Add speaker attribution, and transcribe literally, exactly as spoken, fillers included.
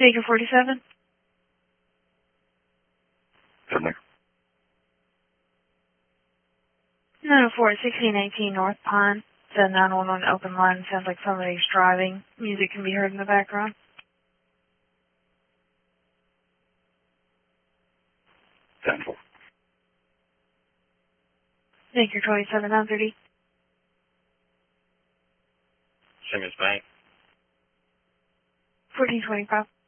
Speaker 1: Baker forty-seven.
Speaker 2: Certainly.
Speaker 1: nine oh four, sixteen eighteen North Pine. It's a nine one one open line. Sounds like somebody's driving. Music can be heard in the background.
Speaker 2: ten four.
Speaker 1: Baker twenty-seven, nine thirty.
Speaker 2: Simmons Bank.
Speaker 1: fourteen twenty-five.